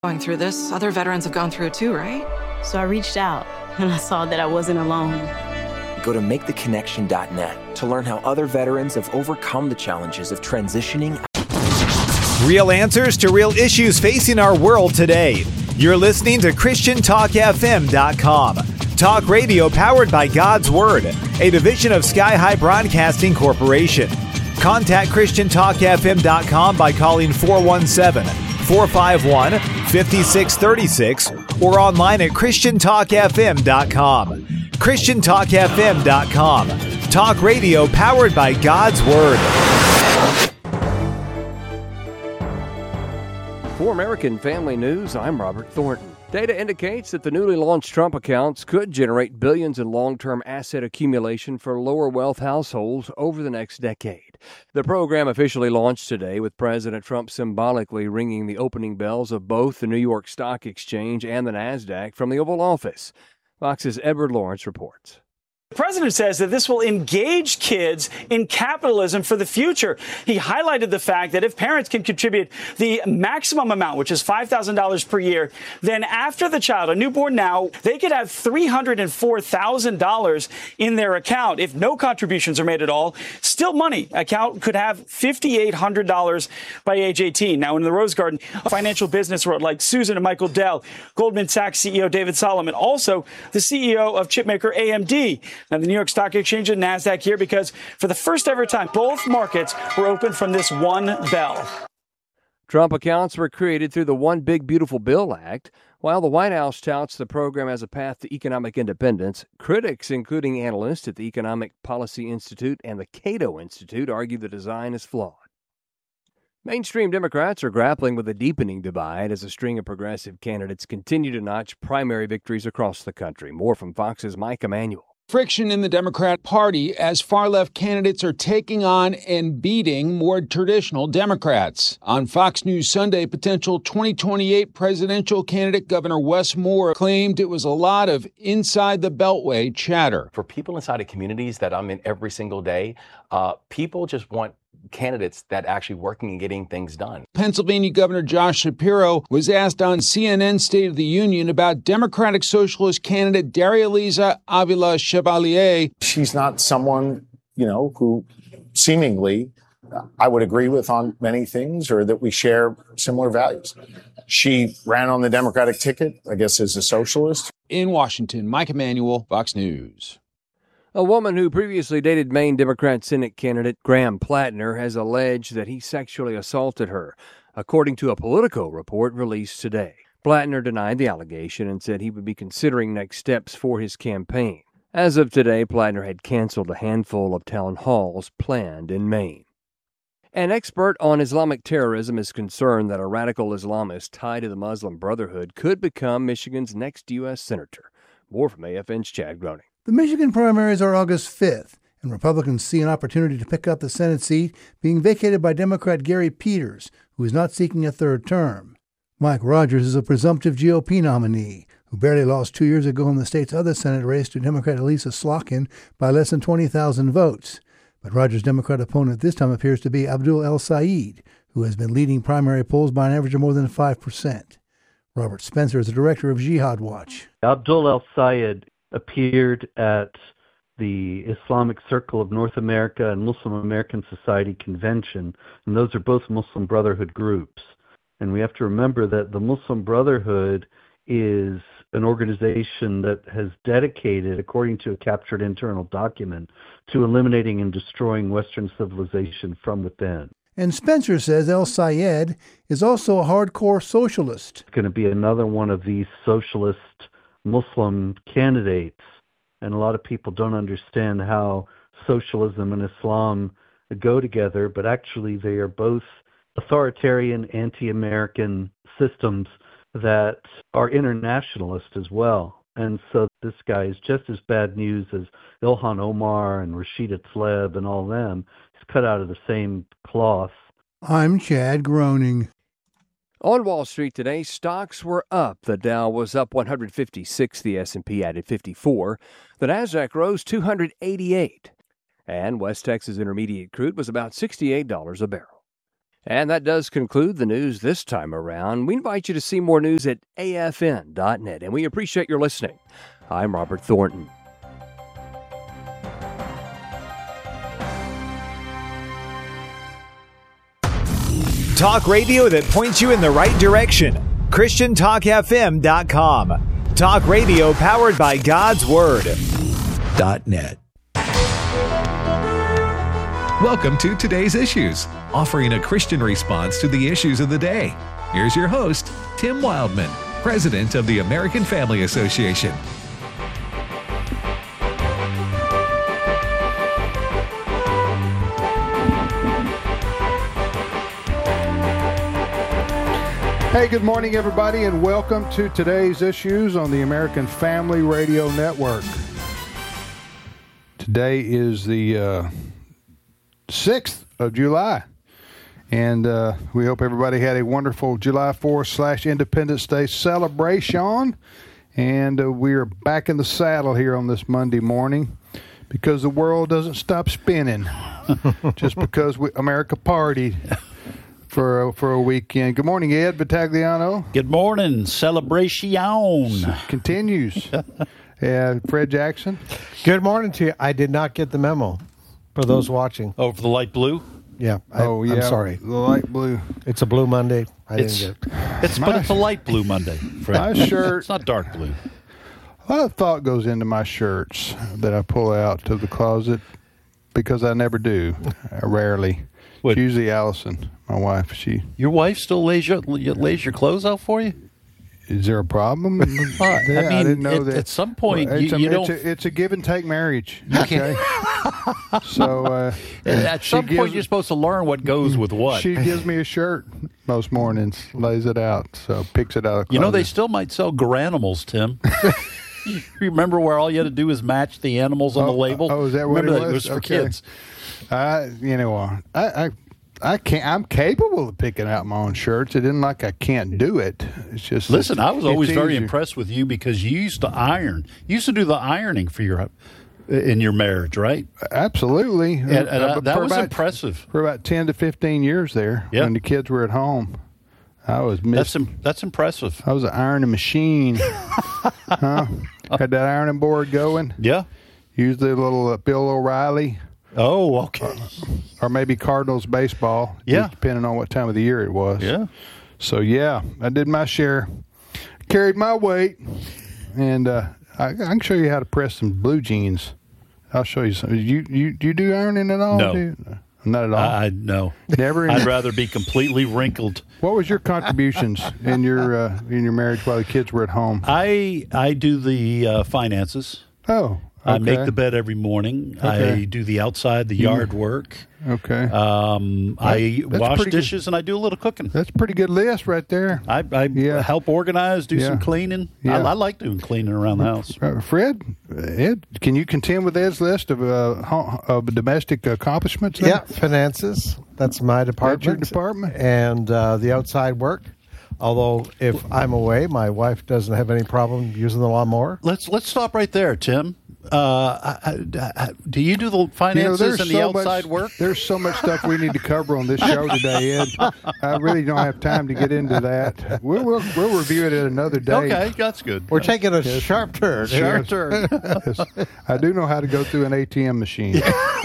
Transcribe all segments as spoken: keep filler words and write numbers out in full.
Going through this, other veterans have gone through it too, right? So I reached out, and I saw that I wasn't alone. Go to make the connection dot net to learn how other veterans have overcome the challenges of transitioning. Real answers to real issues facing our world today. You're listening to Christian Talk F M dot com. Talk radio powered by God's Word, a division of Sky High Broadcasting Corporation. Contact Christian Talk F M dot com by calling four one seven, four five one, five six three six or online at Christian Talk F M dot com. Christian Talk F M dot com. Talk radio powered by God's Word. For American Family News, I'm Robert Thornton. Data indicates that the newly launched Trump accounts could generate billions in long-term asset accumulation for lower wealth households over the next decade. The program officially launched today with President Trump symbolically ringing the opening bells of both the New York Stock Exchange and the NASDAQ from the Oval Office. Fox's Edward Lawrence reports. The president says that this will engage kids in capitalism for the future. He highlighted the fact that if parents can contribute the maximum amount, which is five thousand dollars per year, then after the child, a newborn now, they could have three hundred four thousand dollars in their account. If no contributions are made at all, still money. Account could have five thousand eight hundred dollars by age eighteen. Now, in the Rose Garden, a financial business world like Susan and Michael Dell, Goldman Sachs C E O David Solomon, also the C E O of chipmaker A M D. Now, the New York Stock Exchange and NASDAQ here because for the first ever time, both markets were open from this one bell. Trump accounts were created through the One Big Beautiful Bill Act. While the White House touts the program as a path to economic independence, critics, including analysts at the Economic Policy Institute and the Cato Institute, argue the design is flawed. Mainstream Democrats are grappling with a deepening divide as a string of progressive candidates continue to notch primary victories across the country. More from Fox's Mike Emanuel. Friction in the Democrat Party as far-left candidates are taking on and beating more traditional Democrats. On Fox News Sunday, potential twenty twenty-eight presidential candidate Governor Wes Moore claimed it was a lot of inside the Beltway chatter. For people inside of communities that I'm in every single day, uh, people just want candidates that actually working and getting things done. Pennsylvania Governor Josh Shapiro was asked on C N N State of the Union about Democratic Socialist candidate Darya-Liza Avila Chevalier. She's not someone, you know, who seemingly I would agree with on many things or that we share similar values. She ran on the Democratic ticket, I guess, as a socialist. In Washington, Mike Emanuel, Fox News. A woman who previously dated Maine Democrat Senate candidate Graham Plattner has alleged that he sexually assaulted her, according to a Politico report released today. Plattner denied the allegation and said he would be considering next steps for his campaign. As of today, Plattner had canceled a handful of town halls planned in Maine. An expert on Islamic terrorism is concerned that a radical Islamist tied to the Muslim Brotherhood could become Michigan's next U S senator. More from A F N's Chad Groening. The Michigan primaries are August fifth, and Republicans see an opportunity to pick up the Senate seat being vacated by Democrat Gary Peters, who is not seeking a third term. Mike Rogers is a presumptive G O P nominee, who barely lost two years ago in the state's other Senate race to Democrat Elisa Slotkin by less than twenty thousand votes. But Rogers' Democrat opponent this time appears to be Abdul El-Sayed, who has been leading primary polls by an average of more than five percent. Robert Spencer is the director of Jihad Watch. Abdul El-Sayed appeared at the Islamic Circle of North America and Muslim American Society Convention, and those are both Muslim Brotherhood groups. And we have to remember that the Muslim Brotherhood is an organization that has dedicated, according to a captured internal document, to eliminating and destroying Western civilization from within. And Spencer says El-Sayed is also a hardcore socialist. It's going to be another one of these socialist Muslim candidates, and a lot of people don't understand how socialism and Islam go together, but actually they are both authoritarian, anti-American systems that are internationalist as well. And so this guy is just as bad news as Ilhan Omar and Rashida Tlaib and all them. He's cut out of the same cloth. I'm Chad Groening. On Wall Street today, stocks were up. The Dow was up one hundred fifty-six. The S and P added fifty-four. The NASDAQ rose two hundred eighty-eight. And West Texas Intermediate crude was about sixty-eight dollars a barrel. And that does conclude the news this time around. We invite you to see more news at A F N dot net, and we appreciate your listening. I'm Robert Thornton. Talk radio that points you in the right direction. Christian Talk F M dot com. Talk radio powered by God's Word. .net. Welcome to Today's Issues, offering a Christian response to the issues of the day. Here's your host, Tim Wildman, President of the American Family Association. Hey, good morning, everybody, and welcome to Today's Issues on the American Family Radio Network. Today is the uh, sixth of July, and uh, we hope everybody had a wonderful July fourth slash Independence Day celebration, and uh, we are back in the saddle here on this Monday morning because the world doesn't stop spinning just because we, America partied for a, for a weekend. Good morning, Ed Vitagliano. Good morning. Celebration continues. Yeah, Fred Jackson. Good morning to you. I did not get the memo for those watching. Oh, for the light blue? Yeah. I, oh, yeah. I'm sorry. The light blue. It's a blue Monday. I it's, didn't get it. It's, but it's a light blue Monday, Fred. My shirt. It's not dark blue. A lot of thought goes into my shirts that I pull out of the closet because I never do. I rarely. What? It's usually Allison, my wife. She. Your wife still lays your lays your clothes out for you? Is there a problem? yeah, I mean, I didn't know at, that. At some point, well, you, a, you it's don't. A, it's a give and take marriage. Okay. so uh, at some gives, point, you're supposed to learn what goes with what. She gives me a shirt most mornings, lays it out, so picks it out of the You know, closet. they still might sell Garanimals, Tim. You remember where all you had to do is match the animals on oh, the label? Oh, is that what remember it was? That? It was for okay. kids. I, you know, I, I, I can't. I'm capable of picking out my own shirts. It isn't like I can't do it. It's just listen. It's, I was always very easier. impressed with you because you used to iron. You used to do the ironing for your in your marriage, right? Absolutely, and, and uh, that was about, impressive for about ten to fifteen years there. Yep. When the kids were at home, I was missed. That's that's impressive. I was an ironing machine. huh? Had that ironing board going. Yeah. Used the little uh, Bill O'Reilly. Oh, okay. Uh, or maybe Cardinals baseball. Yeah. Depending on what time of the year it was. Yeah. So, yeah, I did my share. Carried my weight. And uh, I, I can show you how to press some blue jeans. I'll show you some. You, you, do you do ironing at all? No. Dude? Not at all? I No. Never? I'd rather be completely wrinkled. What was your contributions in your uh, in your marriage while the kids were at home? I, I do the uh, finances. Oh. Okay. I make the bed every morning. Okay. I do the outside, the yard work. Okay. Um, that, I wash dishes good. and I do a little cooking. That's a pretty good list right there. I, I yeah. help organize, do yeah. some cleaning. Yeah. I, I like doing cleaning around the house. Uh, Fred, Ed, can you contend with Ed's list of uh, of domestic accomplishments? Then? Yeah, finances. That's my department. That's your department. And uh, the outside work. Although, if I'm away, my wife doesn't have any problem using the lawnmower. Let's let's stop right there, Tim. Uh, I, I, do you do the finances you know, and the so outside much, work? There's so much stuff we need to cover on this show today, Ed. I really don't have time to get into that. We'll we'll, we'll review it at another day. Okay, that's good. We're taking a yes. sharp turn. Sharp turn. Yes. I do know how to go through an A T M machine.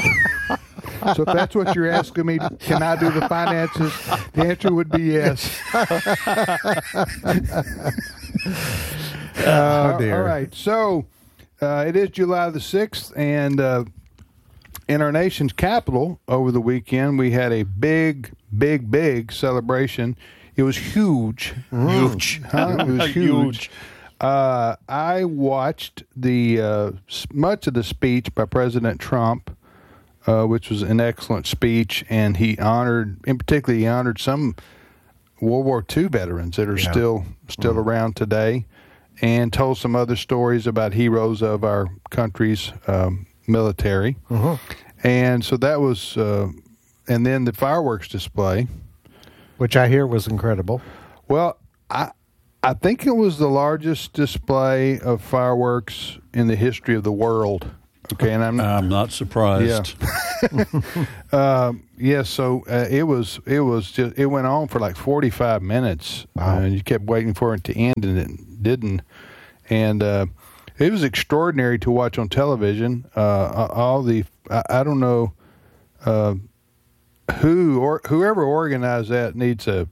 So if that's what you're asking me, can I do the finances? The answer would be yes. uh, oh, dear. All right. So uh, it is July the sixth, and uh, in our nation's capital over the weekend, we had a big, big, big celebration. It was huge. Mm. Huge. Huh? It was huge. huge. Uh, I watched the uh, much of the speech by President Trump. Uh, which was an excellent speech, and he honored, in particular, he honored some World War Two veterans that are yeah. still still mm-hmm. around today, and told some other stories about heroes of our country's um, military. Mm-hmm. And so that was, uh, and then the fireworks display, which I hear was incredible. Well, I I think it was the largest display of fireworks in the history of the world. Okay, and I'm I'm not surprised. Yeah. um, yeah. So uh, it was it was just it went on for like forty-five minutes, wow. uh, and you kept waiting for it to end, and it didn't. And uh, it was extraordinary to watch on television. Uh, all the I, I don't know uh, who or whoever organized that needs a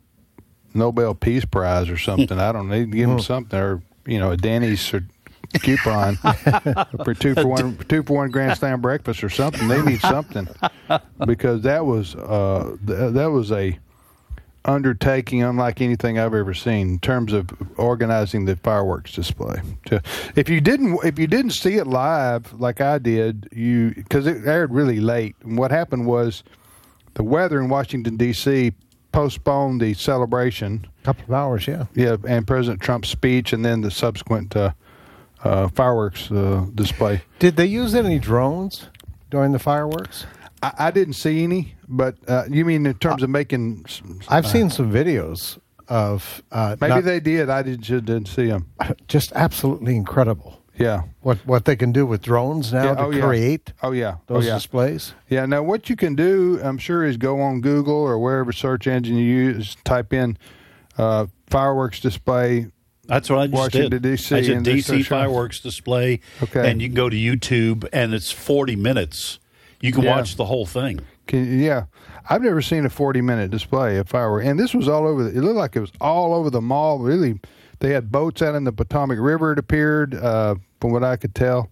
Nobel Peace Prize or something. I don't know. They need to give them something, or you know, a Denny's or coupon for two for one two for one Grand Slam breakfast or something. They need something, because that was uh, th- that was a undertaking unlike anything I've ever seen in terms of organizing the fireworks display. So if you didn't if you didn't see it live like I did, you because it aired really late. And what happened was the weather in Washington D C postponed the celebration a couple of hours. Yeah, yeah, and President Trump's speech, and then the subsequent Uh, Uh, fireworks uh, display. Did they use any drones during the fireworks? I, I didn't see any, but uh, you mean in terms of making? I've uh, seen some videos of. Uh, maybe not, they did. I did, just didn't see them. Just absolutely incredible. Yeah. What what they can do with drones now yeah, to oh, create? Yeah. Oh yeah. Those oh, yeah. displays. Yeah. Now what you can do, I'm sure, is go on Google or wherever search engine you use, type in uh, fireworks display. That's what I just Washington, did. D C I did D C uh, fireworks display, okay. And you can go to YouTube, and it's forty minutes. You can yeah. watch the whole thing. Can, yeah. I've never seen a forty-minute display of fireworks. And this was all over. The, it looked like it was all over the mall. Really, they had boats out in the Potomac River, it appeared, uh, from what I could tell.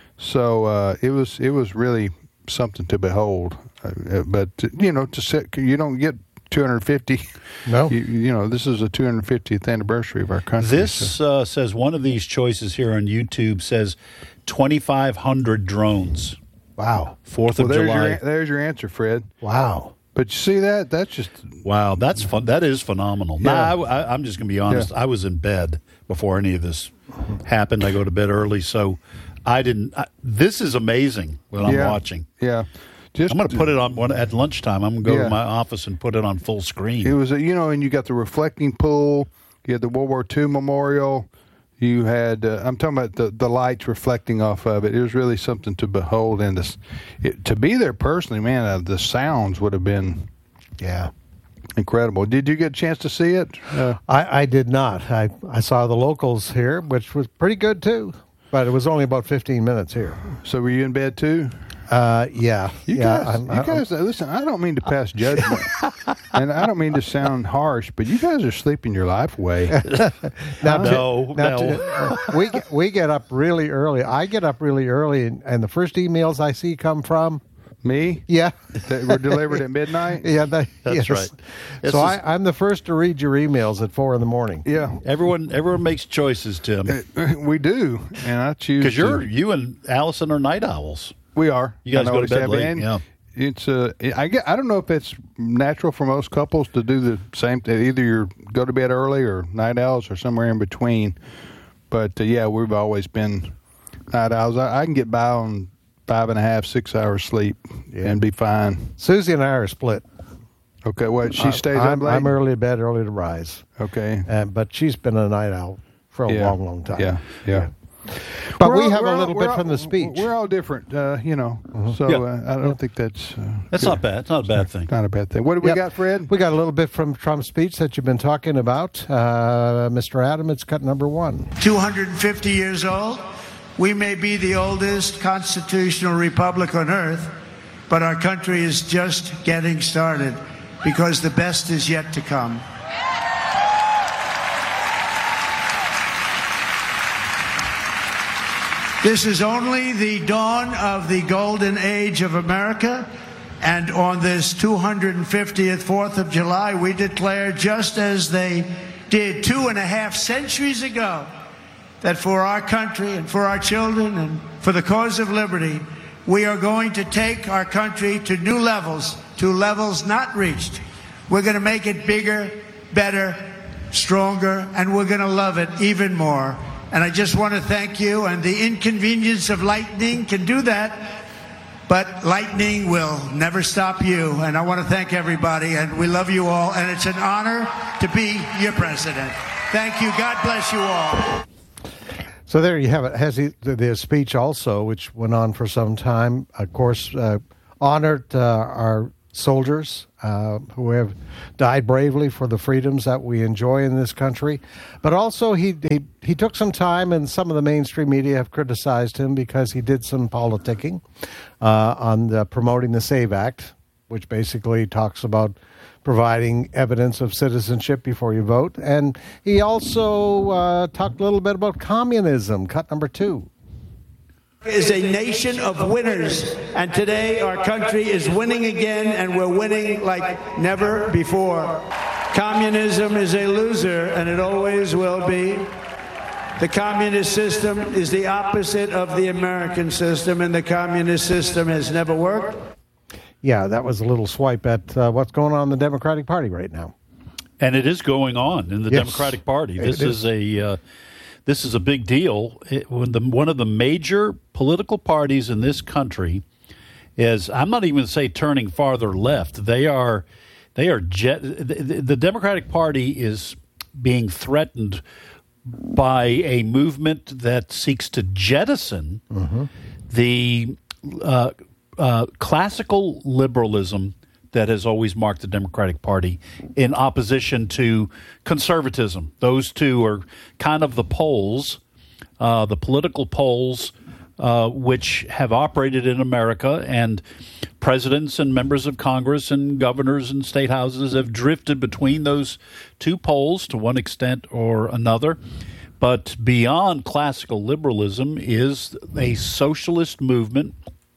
So uh, it was it was really something to behold. Uh, but, you know, to sit, you don't get two hundred fifty. No. You, you know, this is the two hundred fiftieth anniversary of our country. This so. uh, says one of these choices here on YouTube says twenty-five hundred drones. Wow. Fourth well, of there's July. Your, there's your answer, Fred. Wow. But you see that? That's just... Wow, that's fun. That is phenomenal. Yeah. Nah, I, I, I'm just going to be honest. Yeah. I was in bed before any of this happened. I go to bed early, so I didn't... I, this is amazing what I'm yeah. watching. Yeah. Just, I'm going to put it on at lunchtime. I'm going to go yeah. to my office and put it on full screen. It was, a, you know, and you got the reflecting pool. You had the World War Two memorial. You had, uh, I'm talking about the, the lights reflecting off of it. It was really something to behold. And this, it, to be there personally, man, uh, the sounds would have been yeah, incredible. Did you get a chance to see it? Uh, I, I did not. I, I saw the locals here, which was pretty good, too. But it was only about fifteen minutes here. So were you in bed, too? Uh, yeah. You yeah, guys, I'm, you I'm, guys listen, I don't mean to pass judgment, and I don't mean to sound harsh, but you guys are sleeping your life away. now, no, to, now no. to, uh, we, get, we get up really early. I get up really early, and, and the first emails I see come from... Me? Yeah. That were delivered at midnight? Yeah, they, That's yes. right. This so is, I, I'm the first to read your emails at four in the morning. Yeah. Everyone everyone makes choices, Tim. Uh, we do, and I choose Because you're to, you and Allison are night owls. We are. You guys I go to always bed have late, been. yeah. It's uh, I get. I don't know if it's natural for most couples to do the same thing. Either you go to bed early or night owls or somewhere in between. But uh, yeah, we've always been night owls. I, I can get by on five and a half, six hours sleep yeah. and be fine. Susie and I are split. Okay, what she stays I'm, up late? I'm early to bed, early to rise. Okay, uh, but she's been a night owl for a yeah. long, long time. Yeah, yeah. yeah. But we're we all, have a all, little bit all, from the speech. We're all different, uh, you know. Mm-hmm. So yeah. uh, I don't yeah. think that's uh, that's good. not bad. It's not a bad thing. Not a bad thing. What do we yep. got, Fred? We got a little bit from Trump's speech that you've been talking about, uh, Mister Adam. It's cut number one. two hundred fifty years old. We may be the oldest constitutional republic on earth, but our country is just getting started because the best is yet to come. This is only the dawn of the golden age of America, and on this two hundred fiftieth fourth of July, we declare, just as they did two and a half centuries ago, that for our country and for our children and for the cause of liberty, we are going to take our country to new levels, to levels not reached. We're going to make it bigger, better, stronger, and we're going to love it even more. And I just want to thank you, and the inconvenience of lightning can do that, but lightning will never stop you. And I want to thank everybody, and we love you all, and it's an honor to be your president. Thank you. God bless you all. So there you have it. Has he, the, the speech also, which went on for some time, of course, uh, honored uh, our soldiers uh, who have died bravely for the freedoms that we enjoy in this country. But also he, he, he took some time, and some of the mainstream media have criticized him because he did some politicking uh, on the, promoting the SAVE Act, which basically talks about providing evidence of citizenship before you vote. And he also uh, talked a little bit about communism, cut number two. Is a nation of winners, and today our country is winning again, and we're winning like never before. Communism is a loser, and it always will be. The communist system is the opposite of the American system, and the communist system has never worked. Yeah, that was a little swipe at uh, what's going on in the Democratic Party right now. And it is going on in the Yes, Democratic Party. This is. is a uh, this is a big deal. It, when the, one of the major political parties in this country is, I'm not even going to say turning farther left. They are, they are jet, the, the Democratic Party is being threatened by a movement that seeks to jettison Mm-hmm. the uh, uh, classical liberalism that has always marked the Democratic Party in opposition to conservatism. Those two are kind of the poles, uh, the political poles, uh, which have operated in America, and presidents and members of Congress and governors and state houses have drifted between those two poles to one extent or another. But beyond classical liberalism is a socialist movement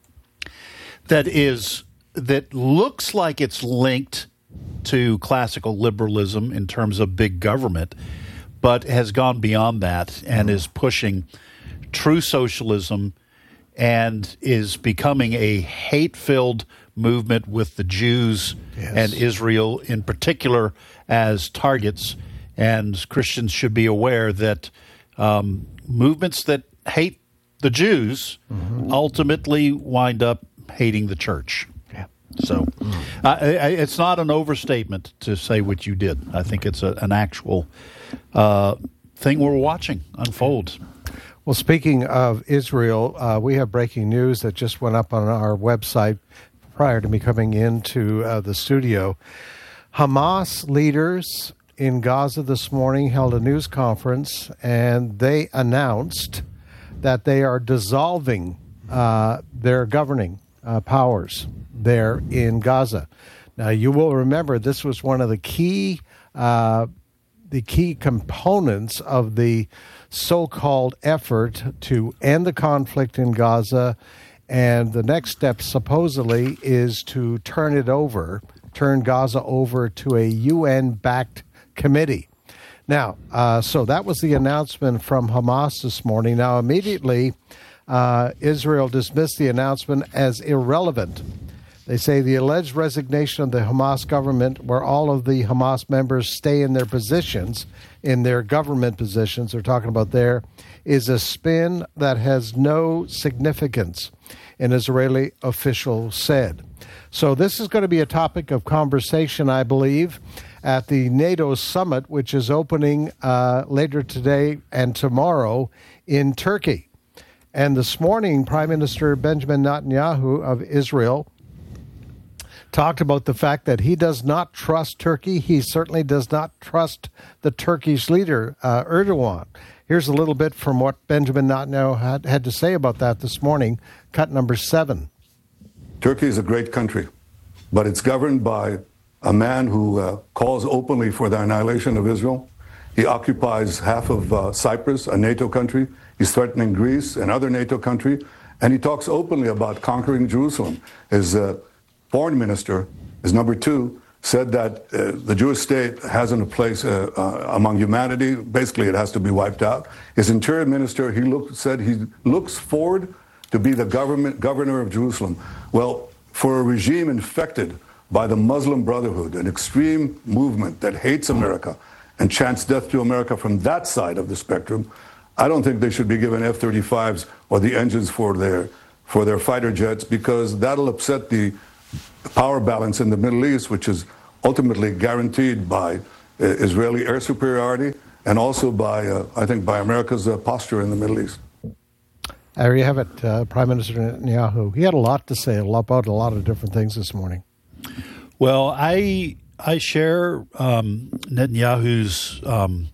that is that looks like it's linked to classical liberalism in terms of big government, but has gone beyond that and is pushing true socialism and is becoming a hate-filled movement with the Jews Yes. and Israel in particular as targets. And Christians should be aware that um, movements that hate the Jews Mm-hmm. ultimately wind up hating the church. So uh, I, I, it's not an overstatement to say what you did. I think it's a, an actual uh, thing we're watching unfold. Well, speaking of Israel, uh, we have breaking news that just went up on our website prior to me coming into uh, the studio. Hamas leaders in Gaza this morning held a news conference, and they announced that they are dissolving uh, their governing uh, powers there in Gaza. Now, you will remember this was one of the key uh, the key components of the so-called effort to end the conflict in Gaza, and the next step supposedly is to turn it over, turn Gaza over to a U N-backed committee. Now, uh, so that was the announcement from Hamas this morning. Now, immediately, uh, Israel dismissed the announcement as irrelevant. They say the alleged resignation of the Hamas government, where all of the Hamas members stay in their positions, in their government positions, they're talking about there, is a spin that has no significance, an Israeli official said. So this is going to be a topic of conversation, I believe, at the NATO summit, which is opening uh, later today and tomorrow in Turkey. And this morning, Prime Minister Benjamin Netanyahu of Israel talked about the fact that he does not trust Turkey. He certainly does not trust the Turkish leader, uh, Erdogan. Here's a little bit from what Benjamin Netanyahu had, had to say about that this morning, cut number seven. Turkey is a great country, but it's governed by a man who uh, calls openly for the annihilation of Israel. He occupies half of uh, Cyprus, a NATO country. He's threatening Greece, another NATO country. And he talks openly about conquering Jerusalem. His uh, foreign minister, his number two, said that uh, the Jewish state hasn't a place uh, uh, among humanity. Basically, it has to be wiped out. His interior minister, he look, said he looks forward to be the government governor of Jerusalem. Well, for a regime infected by the Muslim Brotherhood, an extreme movement that hates America and chants death to America from that side of the spectrum, I don't think they should be given F thirty-fives or the engines for their for their fighter jets, because that'll upset the power balance in the Middle East, which is ultimately guaranteed by uh, Israeli air superiority and also by, uh, I think, by America's uh, posture in the Middle East. There you have it, uh, Prime Minister Netanyahu. He had a lot to say about a lot of different things this morning. Well, I I share um, Netanyahu's um,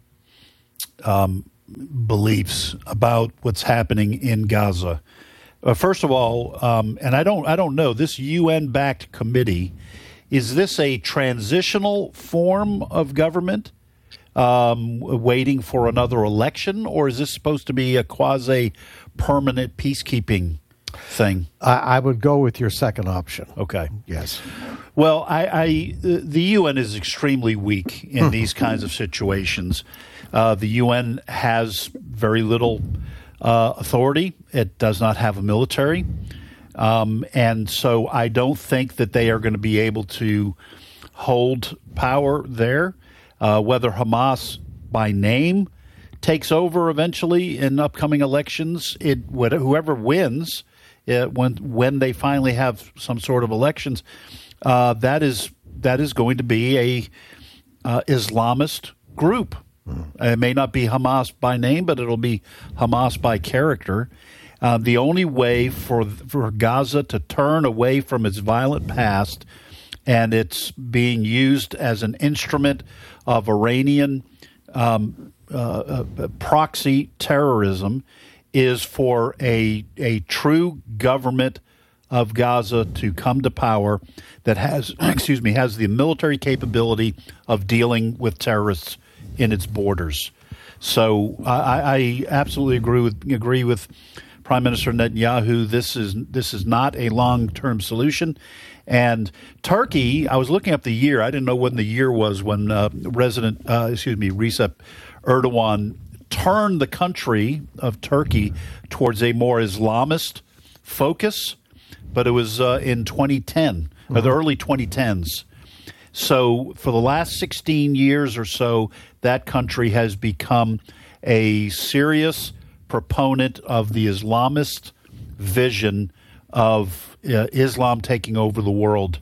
um, beliefs about what's happening in Gaza. Uh, first of all, um, and I don't I don't know, this U N-backed committee, is this a transitional form of government? Um, waiting for another election, or is this supposed to be a quasi-permanent peacekeeping thing? I, I would go with your second option. Okay. Yes. Well, I, I the U N is extremely weak in these kinds of situations. Uh, the U N has very little uh, authority. It does not have a military. Um, and so I don't think that they are going to be able to hold power there. Uh, whether Hamas by name takes over eventually in upcoming elections, it whoever wins it, when when they finally have some sort of elections, uh, that is that is going to be a uh, Islamist group. Mm. It may not be Hamas by name, but it'll be Hamas by character. Uh, the only way for for Gaza to turn away from its violent past, and it's being used as an instrument of Iranian um, uh, uh, proxy terrorism, is for a a true government of Gaza to come to power that has, excuse me, has the military capability of dealing with terrorists in its borders. So I, I absolutely agree with agree with Prime Minister Netanyahu. This is this is not a long-term solution. And Turkey, I was looking up the year. I didn't know when the year was when uh, President, uh, excuse me, Recep Erdogan turned the country of Turkey towards a more Islamist focus, but it was uh, in twenty ten, mm-hmm. or the early twenty tens. So for the last sixteen years or so, that country has become a serious proponent of the Islamist vision of uh, Islam taking over the world.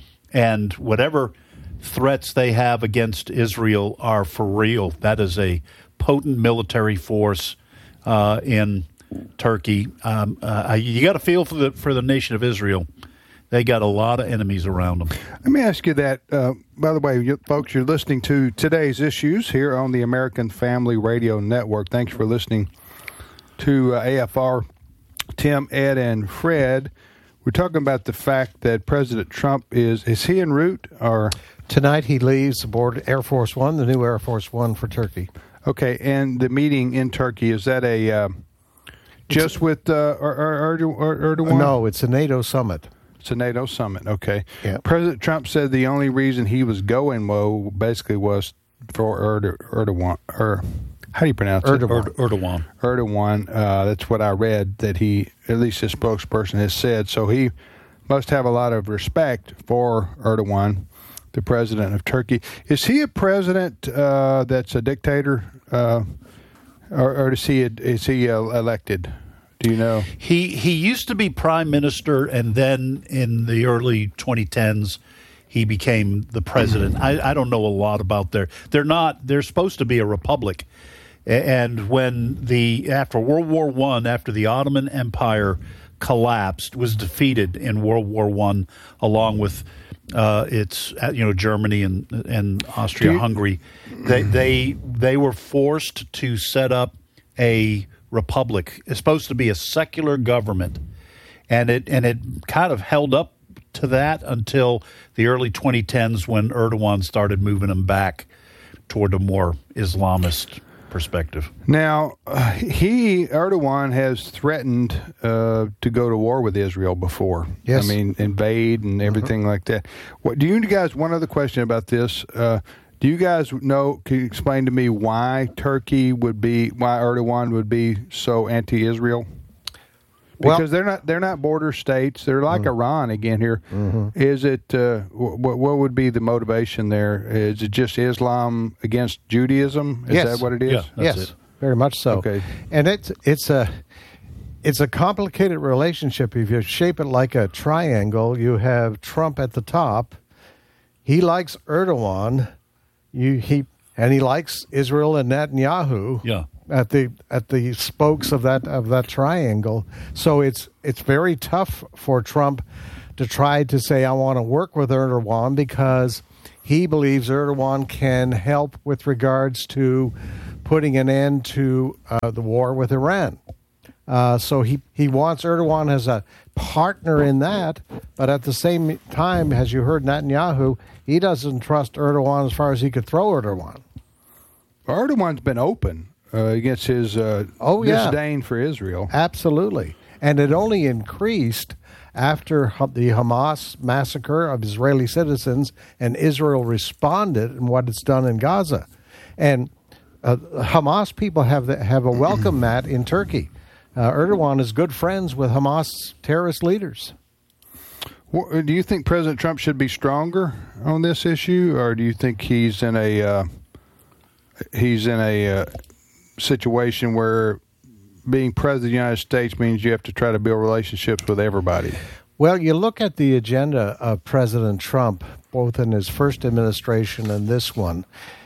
And whatever threats they have against Israel are for real. That is a potent military force uh, in Turkey. Um, uh, you got to feel for the for the nation of Israel. They got a lot of enemies around them. Let me ask you that. Uh, by the way, you, folks, you're listening to Today's Issues here on the American Family Radio Network. Thanks for listening to uh, A F R. Tim, Ed, and Fred. We're talking about the fact that President Trump is, is he en route? Or tonight he leaves aboard Air Force One, the new Air Force One for Turkey. Okay, and the meeting in Turkey, is that a uh, just with uh, Erdogan? No, it's a NATO summit. It's a NATO summit, okay. Yeah. President Trump said the only reason he was going, well, basically was for Erdo- Erdogan, or how do you pronounce Erdogan. it? Erdogan. Erdogan. Uh, that's what I read that he, at least his spokesperson has said. So he must have a lot of respect for Erdogan, the president of Turkey. Is he a president uh, that's a dictator, uh, or, or is he, a, is he uh, elected? Do you know? He he used to be prime minister, and then in the early twenty tens, he became the president. I, I don't know a lot about their. They're not. They're supposed to be a republic, and when the after World War One, after the Ottoman Empire collapsed, was defeated in World War One, along with uh, its you know Germany and and Austria-Hungary, they they they were forced to set up a republic. It's supposed to be a secular government, and it and it kind of held up to that until the early twenty tens when Erdogan started moving them back toward a more Islamist perspective. Now, uh, he Erdogan has threatened uh, to go to war with Israel before. Yes, I mean invade and everything mm-hmm. like that. What do you guys? One other question about this. Uh, Do you guys know, can you explain to me why Turkey would be, why Erdogan would be so anti-Israel? Because well, they're not they're not border states. They're like mm-hmm. Iran again here. Mm-hmm. Is it, uh, what, what would be the motivation there? Is it just Islam against Judaism? Is yes. that what it is? Yeah, that's yes, it. Very much so. Okay. And it's, it's, a, it's a complicated relationship. If you shape it like a triangle, you have Trump at the top. He likes Erdogan. You, he and he likes Israel and Netanyahu. Yeah. At the at the spokes of that of that triangle. So it's it's very tough for Trump to try to say, I want to work with Erdogan, because he believes Erdogan can help with regards to putting an end to uh, the war with Iran. Uh, so he, he wants Erdogan as a partner in that, but at the same time, as you heard Netanyahu, he doesn't trust Erdogan as far as he could throw Erdogan. Erdogan's been open uh, against his uh, oh, yeah. disdain for Israel. Absolutely. And it only increased after the Hamas massacre of Israeli citizens, and Israel responded in what it's done in Gaza. And uh, Hamas people have the, have a welcome mat in Turkey. Uh, Erdogan is good friends with Hamas terrorist leaders. Well, do you think President Trump should be stronger on this issue, or do you think he's in a uh, he's in a uh, situation where being president of the United States means you have to try to build relationships with everybody? Well, you look at the agenda of President Trump, both in his first administration and this one.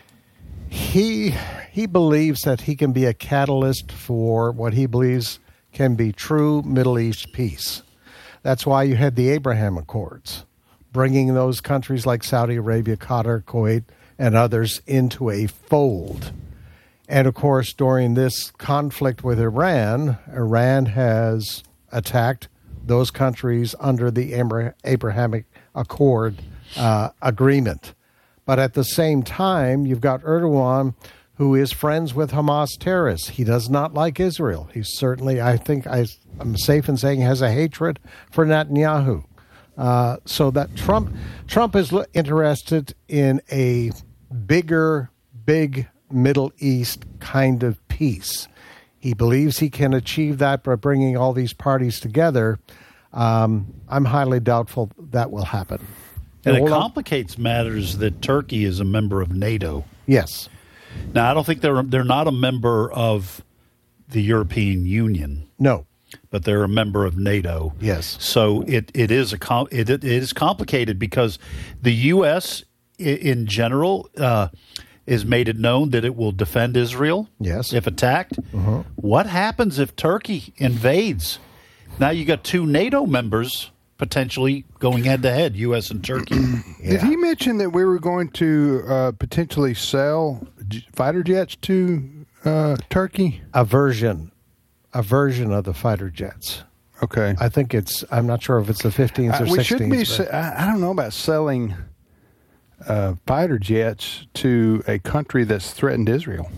He he believes that he can be a catalyst for what he believes can be true Middle East peace. That's why you had the Abraham Accords, bringing those countries like Saudi Arabia, Qatar, Kuwait, and others into a fold. And, of course, during this conflict with Iran, Iran has attacked those countries under the Abrahamic Accord uh, agreement. But at the same time, you've got Erdogan, who is friends with Hamas terrorists. He does not like Israel. He certainly, I think I, I'm safe in saying, has a hatred for Netanyahu. Uh, so that Trump, Trump is interested in a bigger, big Middle East kind of peace. He believes he can achieve that by bringing all these parties together. Um, I'm highly doubtful that will happen. And it complicates matters that Turkey is a member of NATO. Yes. Now, I don't think they're they're not a member of the European Union. No. But they're a member of NATO. Yes. So it, it is a com- it, it is complicated because the U S in general uh, has made it known that it will defend Israel. Yes. If attacked. Uh-huh. What happens if Turkey invades? Now you got two NATO members potentially going head to head, U S and Turkey. Yeah. Did he mention that we were going to uh, potentially sell j- fighter jets to uh, Turkey? A version, a version of the fighter jets. Okay. I think it's, I'm not sure if it's the fifteens or uh, we sixteens. Should be, but... I, I don't know about selling uh, fighter jets to a country that's threatened Israel.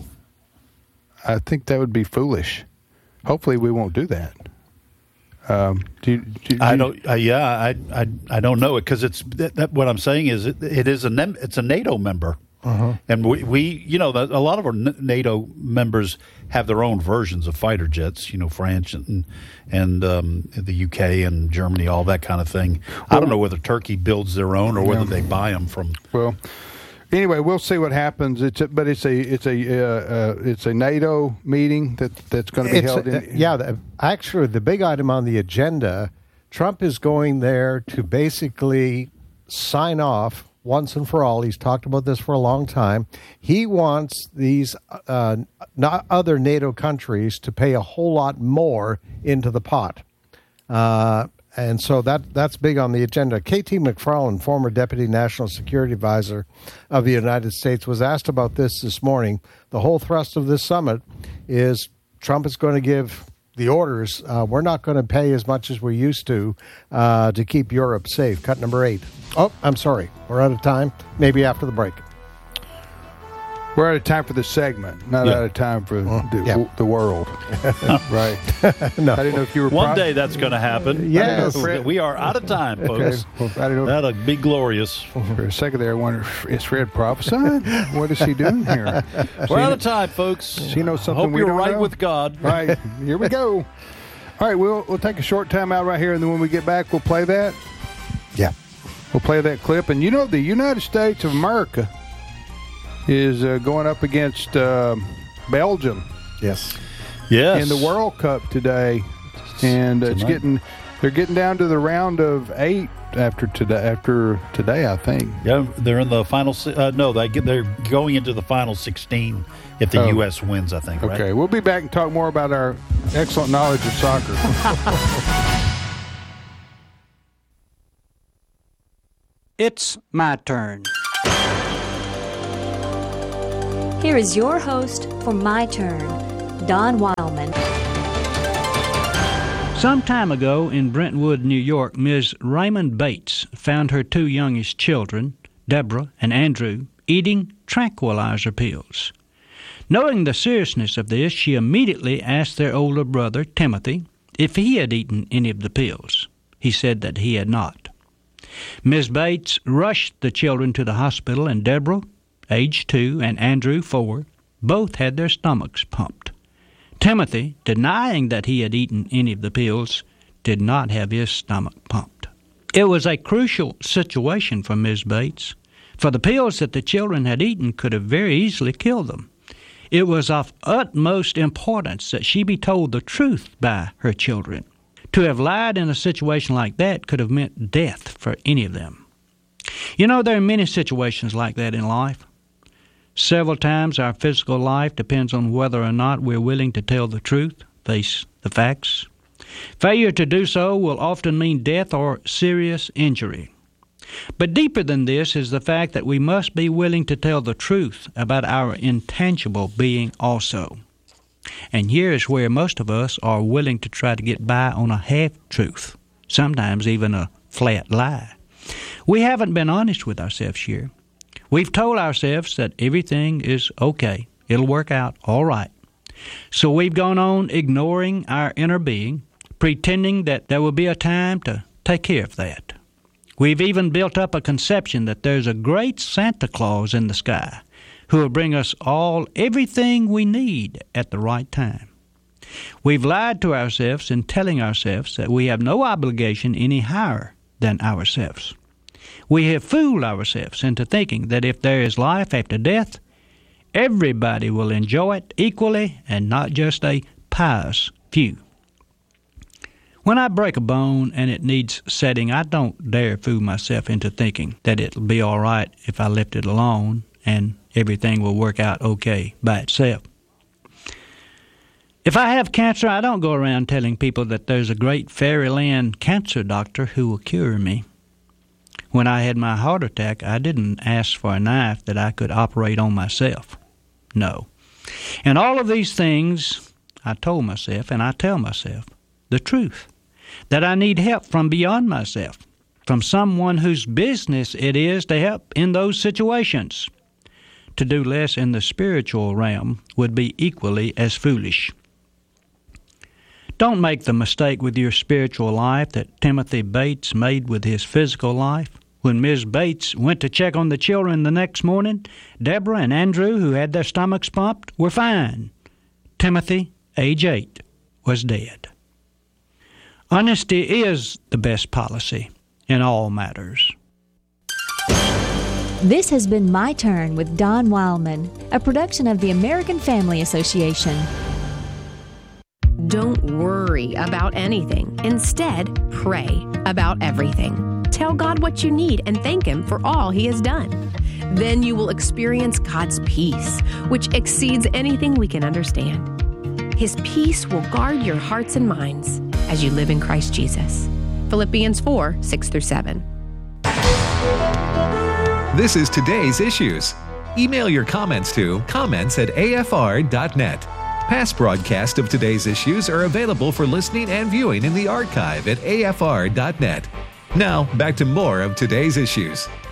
I think that would be foolish. Hopefully we won't do that. Um, do you, do you, I don't. Uh, yeah, I, I I don't know it because it's that, that. What I'm saying is it, it is a it's a NATO member, uh-huh. and we, we you know a lot of our NATO members have their own versions of fighter jets. You know, France and and um, the U K and Germany, all that kind of thing. Well, I don't know whether Turkey builds their own or whether yeah. they buy them from. Well. Anyway, we'll see what happens. It's a, but it's a it's a uh, uh, it's a NATO meeting that that's going to be it's held. A, in, yeah, the, actually, the big item on the agenda, Trump is going there to basically sign off once and for all. He's talked about this for a long time. He wants these uh, not other NATO countries to pay a whole lot more into the pot. Uh, And so that that's big on the agenda. K T McFarland, former Deputy National Security Advisor of the United States, was asked about this this morning. The whole thrust of this summit is Trump is going to give the orders. Uh, we're not going to pay as much as we used to uh, to keep Europe safe. Cut number eight. Oh, I'm sorry. We're out of time. Maybe after the break. We're out of time for the segment, not yeah. out of time for uh, the, yeah. the world. Right. No. I didn't know if you were... One pro- day that's going to happen. Yes. Fred, we are out of time, folks. Okay. Well, I didn't know. That'll be glorious. For a second there, I wondered, is Fred prophesying? What is he doing here? We're out of time, folks. Does he know something Hope we you're don't right know? with God. All right. Here we go. All right, we'll, we'll take a short time out right here, and then when we get back, we'll play that. Yeah. We'll play that clip. And you know, the United States of America is uh, going up against uh, Belgium. Yes. Yes. In the World Cup today, and uh, it's getting they're getting down to the round of eight after today. After today, I think. Yeah, they're in the final. Uh, no, they get, they're going into the final sixteen if the Oh. U S wins. I think. Right? Okay, we'll be back and talk more about our excellent knowledge of soccer. It's my turn. Here is your host for My Turn, Don Wildman. Some time ago in Brentwood, New York, Miz Raymond Bates found her two youngest children, Deborah and Andrew, eating tranquilizer pills. Knowing the seriousness of this, she immediately asked their older brother, Timothy, if he had eaten any of the pills. He said that he had not. Miz Bates rushed the children to the hospital, and Deborah, age two, and Andrew, four, both had their stomachs pumped. Timothy, denying that he had eaten any of the pills, did not have his stomach pumped. It was a crucial situation for Miz Bates, for the pills that the children had eaten could have very easily killed them. It was of utmost importance that she be told the truth by her children. To have lied in a situation like that could have meant death for any of them. You know, there are many situations like that in life. Several times our physical life depends on whether or not we're willing to tell the truth, face the facts. Failure to do so will often mean death or serious injury. But deeper than this is the fact that we must be willing to tell the truth about our intangible being also. And here is where most of us are willing to try to get by on a half-truth, sometimes even a flat lie. We haven't been honest with ourselves here. We've told ourselves that everything is okay. It'll work out all right. So we've gone on ignoring our inner being, pretending that there will be a time to take care of that. We've even built up a conception that there's a great Santa Claus in the sky who will bring us all everything we need at the right time. We've lied to ourselves in telling ourselves that we have no obligation any higher than ourselves. We have fooled ourselves into thinking that if there is life after death, everybody will enjoy it equally and not just a pious few. When I break a bone and it needs setting, I don't dare fool myself into thinking that it'll be all right if I left it alone and everything will work out okay by itself. If I have cancer, I don't go around telling people that there's a great fairyland cancer doctor who will cure me. When I had my heart attack, I didn't ask for a knife that I could operate on myself. No. And all of these things, I told myself, and I tell myself, the truth, that I need help from beyond myself, from someone whose business it is to help in those situations. To do less in the spiritual realm would be equally as foolish. Don't make the mistake with your spiritual life that Timothy Bates made with his physical life. When Miz Bates went to check on the children the next morning, Deborah and Andrew, who had their stomachs pumped, were fine. Timothy, age eight, was dead. Honesty is the best policy in all matters. This has been My Turn with Don Wildman, a production of the American Family Association. Don't worry about anything. Instead, pray about everything. Tell God what you need and thank Him for all He has done. Then you will experience God's peace, which exceeds anything we can understand. His peace will guard your hearts and minds as you live in Christ Jesus. Philippians four, six through seven. This is Today's Issues. Email your comments to comments at a f r dot net. Past broadcasts of Today's Issues are available for listening and viewing in the archive at a f r dot net. Now, back to more of Today's Issues.